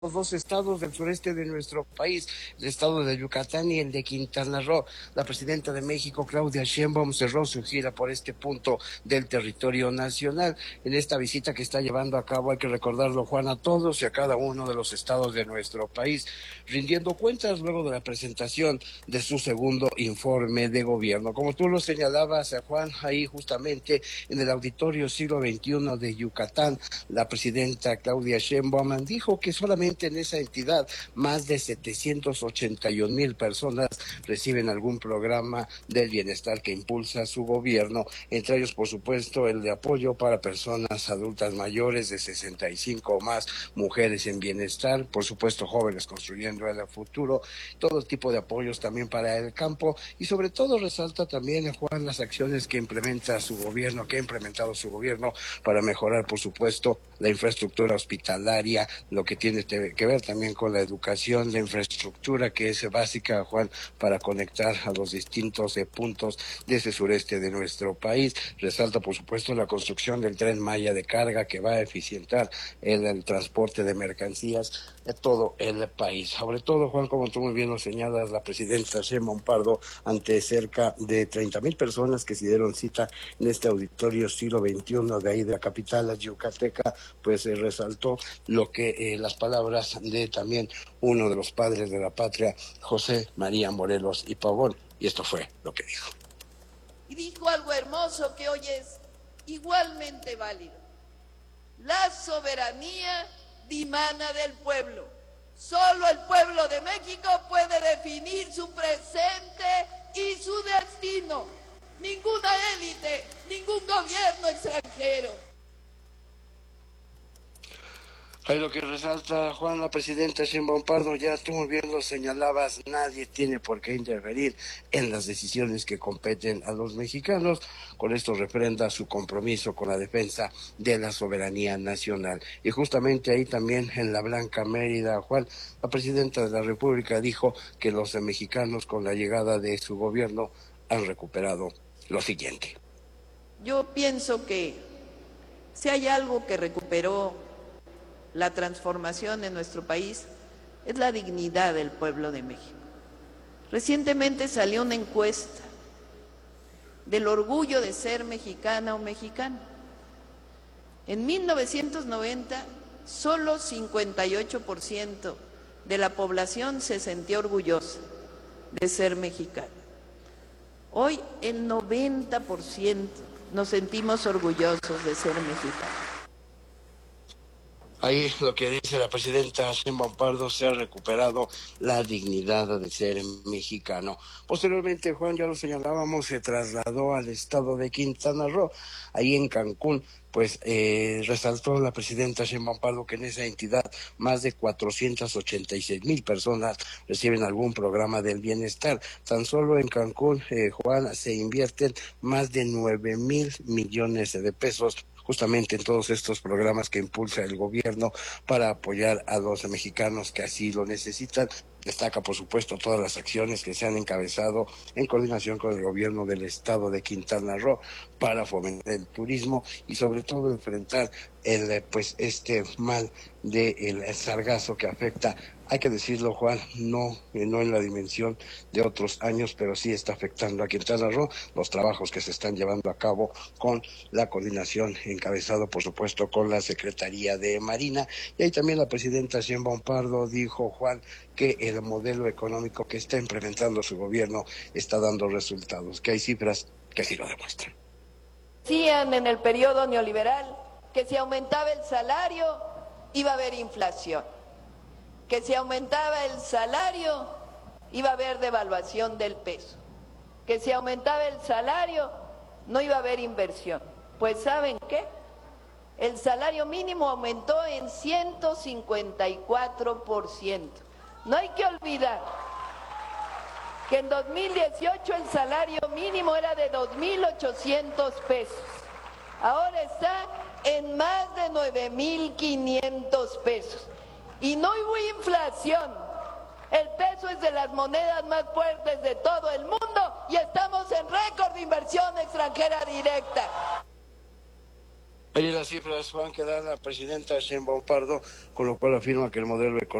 los dos estados del sureste de nuestro país, el estado de Yucatán y el de Quintana Roo. La presidenta de México, Claudia Sheinbaum, cerró su gira por este punto del territorio nacional. En esta visita que está llevando a cabo, hay que recordarlo, Juan, a todos y a cada uno de los estados de nuestro país, rindiendo cuentas luego de la presentación de su segundo informe de gobierno. Como tú lo señalabas, Juan, ahí justamente en el Auditorio Siglo XXI de Yucatán, la presidenta Claudia Sheinbaum dijo que solamente en esa entidad más de 781,000 personas reciben algún programa del bienestar que impulsa su gobierno, entre ellos, por supuesto, el de apoyo para personas adultas mayores de 65 o más, mujeres en bienestar, por supuesto, jóvenes construyendo el futuro, todo tipo de apoyos también para el campo, y sobre todo resalta también, Juan, las acciones que implementa su gobierno, que ha implementado su gobierno para mejorar, por supuesto, la infraestructura hospitalaria, lo que tiene que ver también con la educación, la infraestructura que es básica, Juan, para conectar a los distintos puntos de ese sureste de nuestro país. Resalta, por supuesto, la construcción del Tren Maya de carga que va a eficientar el transporte de mercancías de todo el país. Sobre todo, Juan, como tú muy bien lo señalas, la presidenta Sheinbaum Pardo, ante cerca de 30,000 personas que se dieron cita en este auditorio siglo XXI de ahí de la capital yucateca, pues resaltó lo que las palabras de también uno de los padres de la patria, José María Morelos y Pavón, y esto fue lo que dijo. Y dijo algo hermoso que hoy es igualmente válido: la soberanía dimana del pueblo. Solo el pueblo de México puede definir su presente y su destino. Ninguna élite, ningún gobierno extranjero. Ahí lo que resalta, Juan, la presidenta Sheinbaum Pardo, ya tú muy bien lo señalabas, nadie tiene por qué interferir en las decisiones que competen a los mexicanos. Con esto refrenda su compromiso con la defensa de la soberanía nacional. Y justamente ahí también en la Blanca Mérida, Juan, la presidenta de la República dijo que los mexicanos con la llegada de su gobierno han recuperado lo siguiente. Yo pienso que si hay algo que recuperó la transformación en nuestro país, es la dignidad del pueblo de México. Recientemente salió una encuesta del orgullo de ser mexicana o mexicano. En 1990, solo 58% de la población se sentía orgullosa de ser mexicana. Hoy el 90% nos sentimos orgullosos de ser mexicanos. Ahí lo que dice la presidenta Sheinbaum Pardo, se ha recuperado la dignidad de ser mexicano. Posteriormente, Juan, ya lo señalábamos, se trasladó al estado de Quintana Roo, ahí en Cancún. Pues resaltó la presidenta Sheinbaum Pardo que en esa entidad más de 486,000 personas reciben algún programa del bienestar. Tan solo en Cancún, Juan, se invierten más de 9,000 millones de pesos justamente en todos estos programas que impulsa el gobierno para apoyar a los mexicanos que así lo necesitan. Destaca, por supuesto, todas las acciones que se han encabezado en coordinación con el gobierno del estado de Quintana Roo para fomentar el turismo y sobre todo enfrentar este mal del sargazo que afecta, hay que decirlo, Juan, no en la dimensión de otros años, pero sí está afectando a Quintana Roo, los trabajos que se están llevando a cabo con la coordinación encabezado, por supuesto, con la Secretaría de Marina. Y ahí también la presidenta Sheinbaum Pardo dijo, Juan, que el modelo económico que está implementando su gobierno está dando resultados, que hay cifras que sí lo demuestran. Decían en el periodo neoliberal que si aumentaba el salario iba a haber inflación, que si aumentaba el salario iba a haber devaluación del peso, que si aumentaba el salario no iba a haber inversión. Pues ¿saben qué? El salario mínimo aumentó en 154%. No hay que olvidar que en 2018 el salario mínimo era de 2,800 pesos. Ahora está en más de 9,500 pesos. Y no hubo inflación. El peso es de las monedas más fuertes de todo el mundo y estamos en récord de inversión extranjera directa. Ahí las cifras, Juan, que da la presidenta Sheinbaum Pardo, con lo cual afirma que el modelo económico